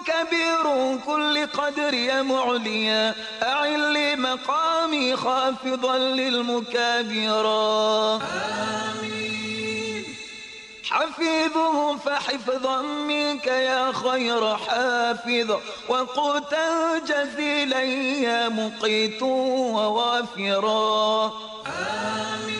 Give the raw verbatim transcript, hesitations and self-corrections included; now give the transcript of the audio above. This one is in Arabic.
كبير كل قدر يا معليا أعل مقامي خافضا للمكابرا آمين. حفيظه فحفظا منك يا خير حافظ وقوتا جزيلا يا مقيت ووافرا آمين.